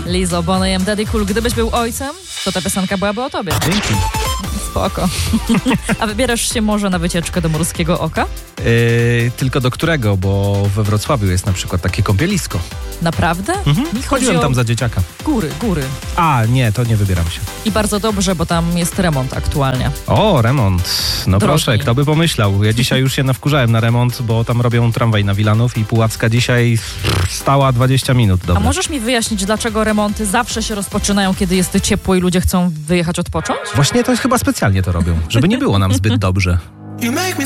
Lizzo, Bonnie M. Daddy Cool. Gdybyś był ojcem, to ta piosenka byłaby o tobie. Dzięki. Spoko. A wybierasz się może na wycieczkę do Morskiego Oka? Tylko do którego? Bo we Wrocławiu jest na przykład takie kąpielisko. Naprawdę? Mi chodzi Chodziłem o tam za dzieciaka. góry. A, nie, to nie wybieram się. I bardzo dobrze, bo tam jest remont aktualnie. O, remont. No Drogi. proszę, kto by pomyślał. Ja dzisiaj już się nawkurzałem na remont, bo tam robią tramwaj na Wilanów i Puławska dzisiaj stała 20 minut. A Dobra. możesz mi wyjaśnić, dlaczego remonty zawsze się rozpoczynają, kiedy jest ciepło i ludzie chcą wyjechać odpocząć? Właśnie to chyba specjalnie to robią, żeby nie było nam zbyt dobrze. You make me